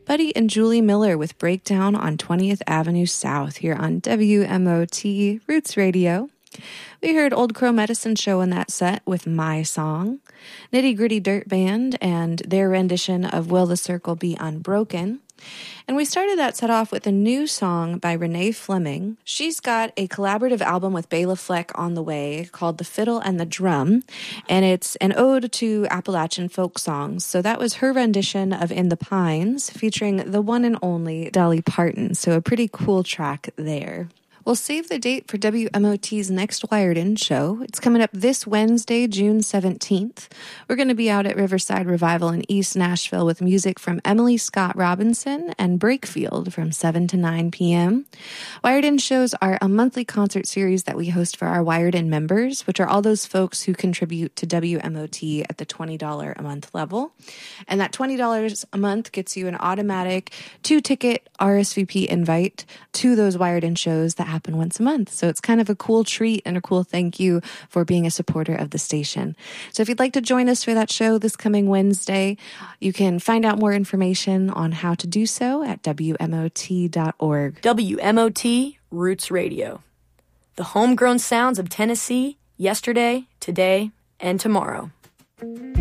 Buddy and Julie Miller with Breakdown on 20th Avenue South here on WMOT Roots Radio. We heard Old Crow Medicine Show in that set with My Song, Nitty Gritty Dirt Band and their rendition of Will the Circle Be Unbroken. And we started that set off with a new song by Renee Fleming. She's got a collaborative album with Bela Fleck on the way called The Fiddle and the Drum, and it's an ode to Appalachian folk songs. So that was her rendition of In the Pines, featuring the one and only Dolly Parton. So a pretty cool track there. We'll save the date for WMOT's next Wired In show. It's coming up this Wednesday, June 17th. We're going to be out at Riverside Revival in East Nashville with music from Emily Scott Robinson and Breakfield from 7 to 9 p.m. Wired In shows are a monthly concert series that we host for our Wired In members, which are all those folks who contribute to WMOT at the $20 a month level. And that $20 a month gets you an automatic 2-ticket RSVP invite to those Wired In shows that happen once a month. So it's kind of a cool treat and a cool thank you for being a supporter of the station. So if you'd like to join us for that show this coming Wednesday, you can find out more information on how to do so at WMOT.org. WMOT Roots Radio. The homegrown sounds of Tennessee, yesterday, today, and tomorrow.